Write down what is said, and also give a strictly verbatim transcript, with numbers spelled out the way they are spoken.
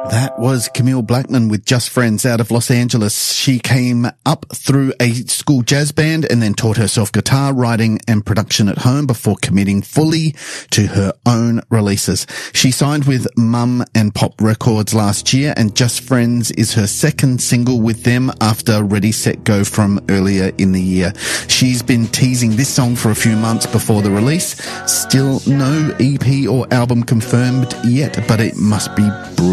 That was Camille Blackman with Just Friends out of Los Angeles. She came up through a school jazz band and then taught herself guitar, writing and production at home before committing fully to her own releases. She signed with Mum and Pop Records last year, and Just Friends is her second single with them after Ready, Set, Go from earlier in the year. She's been teasing this song for a few months before the release. Still no E P or album confirmed yet, but it must be brilliant.